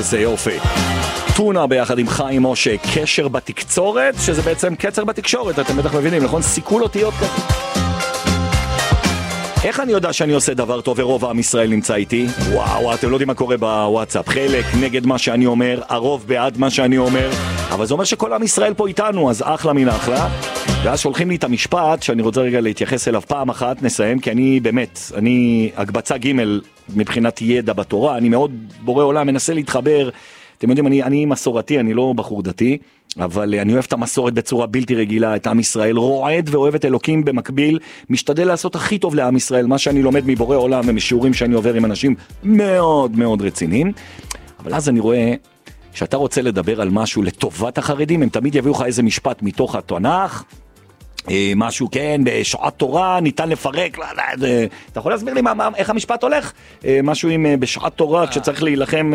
איזה יופי. טונה ביחד עם חיים משה, קשר בתקצורת, שזה בעצם קצר בתקשורת, אתם בטח מבינים, נכון? סיכול אותיות כזה. איך אני יודע שאני עושה דבר טוב ורוב העם ישראל נמצא איתי? וואו, אתם לא יודעים מה קורה בוואטסאפ. חלק נגד מה שאני אומר, הרוב בעד מה שאני אומר, אבל זה אומר שכל עם ישראל פה איתנו, אז אחלה מן אחלה. ואז שולחים לי את המשפט שאני רוצה רגע להתייחס אליו פעם אחת, נסיים, כי אני באמת, אני הגבצה ג' מבחינת ידע בתורה, אני מאוד בורא עולם, מנסה להתחבר. אתם יודעים, אני מסורתי, אני לא בחור דתי, אבל אני אוהב את המסורת בצורה בלתי רגילה, את עם ישראל, רועד ואוהב את אלוקים במקביל, משתדל לעשות הכי טוב לעם ישראל, מה שאני לומד מבורא עולם ומשיעורים שאני עובר עם אנשים מאוד מאוד רציניים. אבל אז אני רואה שאתה רוצה לדבר על משהו לטובת החרדים, הם תמיד יביאו לך איזה משפט מתוך התנ"ך, משהו כן, בשעת תורה ניתן לפרק, אתה יכול להסביר לי איך המשפט הולך? משהו עם בשעת תורה כשצריך להילחם...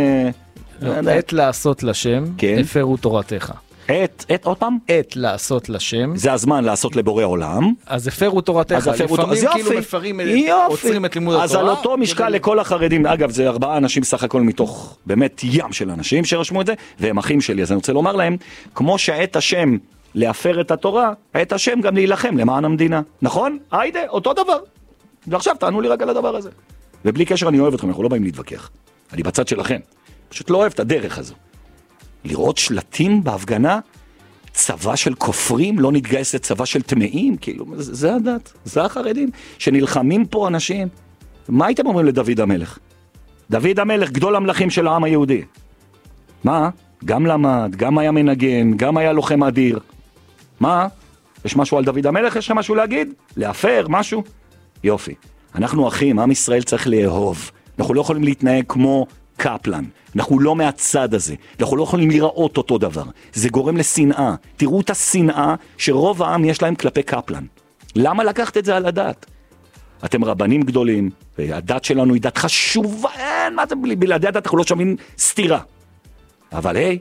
עת לעשות לשם, הפרו תורתך. עוד פעם? עת לעשות לשם. זה הזמן לעשות לבורא עולם. אז הפרו תורתך. לפעמים כאילו מפרים, עוצרים את לימוד התורה. אז על אותו משקל לכל החרדים, אגב זה 4 אנשים סך הכל מתוך באמת ים של אנשים שרשמו את זה, והם אחים שלי, אז אני רוצה לומר להם, כמו שעת השם להפר את התורה, עת השם גם להילחם למען המדינה. נכון? היידה, אותו דבר. ועכשיו תענו לי רק על הדבר הזה. ובלי קשר אני אוהב אתכם, אנחנו לא באים להתווכח. אני בצד שלכם. פשוט לא אוהב את הדרך הזו. לראות שלטים בהפגנה, צבא של כופרים, לא נתגייס לצבא של טמאים, כאילו, זה הדת, זה החרדים, שנלחמים פה אנשים. מה הייתם אומרים לדוד המלך? דוד המלך, גדול המלכים של העם היהודי. מה? גם למד, גם היה מנגן, גם היה לוחם אדיר. מה? יש משהו על דוד המלך? יש לך משהו להגיד? להפר, משהו? יופי. אנחנו אחים, עם ישראל צריך לאהוב. אנחנו לא יכולים להתנהג כמו קפלן. אנחנו לא מהצד הזה. אנחנו לא יכולים לראות אותו דבר. זה גורם לשנאה. תראו את השנאה שרוב העם יש להם כלפי קפלן. למה לקחת את זה על הדת? אתם רבנים גדולים, והדת שלנו היא דת חשובה. אין, מה אתם בלעדי הדת? אנחנו לא שומעים סתירה. אבל היי,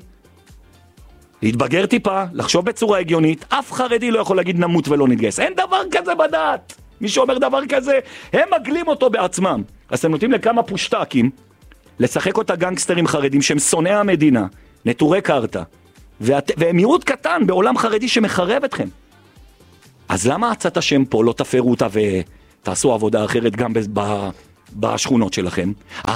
להתבגר טיפה, לחשוב בצורה הגיונית, אף חרדי לא יכול להגיד נמות ולא נתגייס. אין דבר כזה בדת. מי שאומר דבר כזה, הם מגלים אותו בעצמם. אז אתם נותנים לכמה פושטקים, לשחק אותה גנגסטרים חרדים שהם שונאי המדינה, נטורי קרתא, והם מיעוט קטן בעולם חרדי שמחרב אתכם. אז למה עצת השם פה לא תפרו אותה ותעשו עבודה אחרת גם בשכונות שלכם?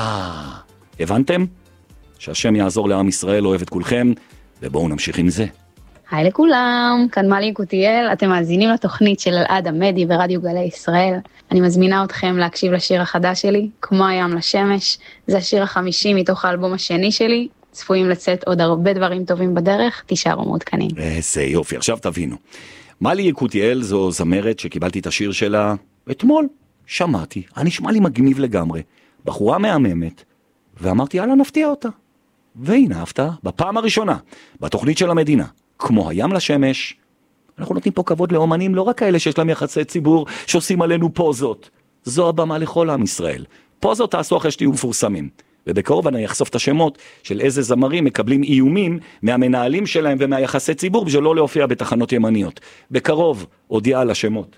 הבנתם? שהשם יעזור לעם ישראל, אוהב את כולכם, ובואו נמשיך עם זה. היי לכולם, כאן מלי יקותיאל, אתם מאזינים לתוכנית של אלעד עמדי ברדיו גלי ישראל. אני מזמינה אתכם להקשיב לשיר החדש שלי, כמו הים לשמש. זה השיר ה50 מתוך האלבום השני שלי, צפויים לצאת עוד הרבה דברים טובים בדרך, תישארו מעודכנים. איזה יופי, עכשיו תבינו. מלי יקותיאל זו זמרת שקיבלתי את השיר שלה אתמול, שמעתי, נשמע לי מגניב לגמרי, בחורה מהממת, ואמרתי יאללה נפתיע אותה. והנה הפתעה, בפעם הראשונה, בתוכנית של המדינה. כמו הים לשמש, אנחנו נותנים פה כבוד לאומנים, לא רק כאלה שיש להם יחסי ציבור, שעושים עלינו פוזות. זו הבמה לכל עם ישראל. פוזות תעשו אחרי שתהיו מפורסמים. ובקרוב אני אחשוף את השמות של איזה זמרים מקבלים איומים מהמנהלים שלהם ומהיחסי ציבור, בשביל לא להופיע בתחנות ימניות. בקרוב, הודיעה על השמות.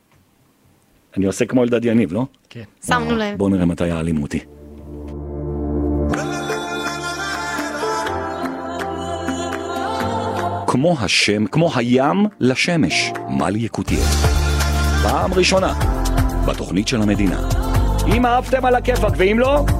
אני עושה כמו אלדד יניב, לא? כן. שמנו לב. בואו נראה מתי יעלימו אותי. כמו השם, כמו הים לשמש, מלי יקותיאל. פעם ראשונה, בתוכנית של המדינה. אם אהבתם על הכיפק, ואם לא,